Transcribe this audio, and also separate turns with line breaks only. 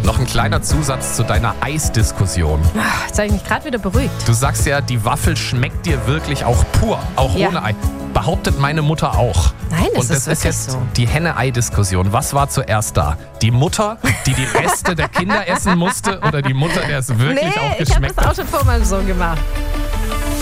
Noch ein kleiner Zusatz zu deiner Eisdiskussion.
Jetzt habe ich mich gerade wieder beruhigt.
Du sagst ja, die Waffel schmeckt dir wirklich auch pur, auch
Ja.
ohne Ei. Behauptet meine Mutter auch.
Nein, das
Und
ist
das ist
wirklich
jetzt
so.
die Henne-Ei-Diskussion. Was war zuerst da? Die Mutter, die Reste der Kinder essen musste oder die Mutter, der es wirklich auch
Nee, ich habe
geschmeckt
das
hat?
auch schon vor meinem Sohn gemacht.